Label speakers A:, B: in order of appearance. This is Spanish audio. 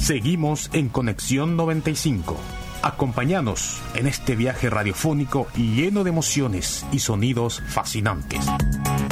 A: Seguimos en Conexión 95. Acompáñanos en este viaje radiofónico lleno de emociones y sonidos fascinantes.